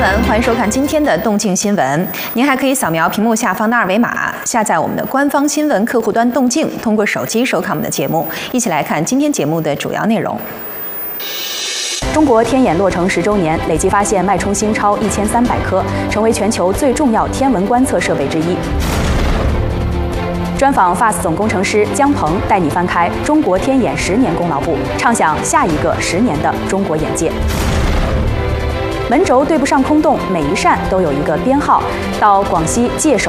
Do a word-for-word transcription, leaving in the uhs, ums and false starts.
闻，欢迎收看今天的动静新闻。您还可以扫描屏幕下方的二维码，下载我们的官方新闻客户端动静，通过手机收看我们的节目。一起来看今天节目的主要内容。 中国天眼落成十周年，累计发现脉冲星超一千三百颗，成为全球最重要天文观测设备之一。专访 F A S T 总工程师姜鹏，带你翻开中国天眼十年功劳簿，畅想下一个十年的中国眼界。门轴对不上空洞，每一扇都有一个编号。到广西界首